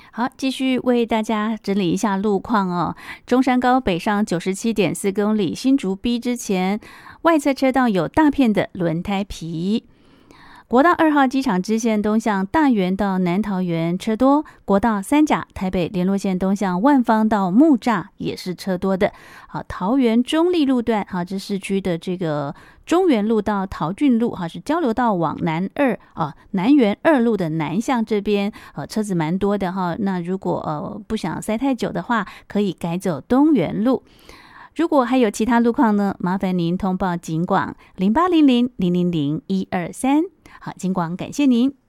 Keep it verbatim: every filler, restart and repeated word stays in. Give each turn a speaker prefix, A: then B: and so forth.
A: 好，继续为大家整理一下路况哦。中山高北上九十七点四公里，新竹 B 之前外侧车道有大片的轮胎皮。国道二号机场支线东向大园到南桃园车多，国道三甲台北联络线东向万方到木栅也是车多的。好，桃园中立路段，好，这市区的这个中原路到桃郡路，哈，是交流道往南二啊南园二路的南向这边，呃，车子蛮多的哈。那如果呃不想塞太久的话，可以改走东园路。如果还有其他路况呢，麻烦您通报警广零八零零零零零一二三。好，警广感谢您。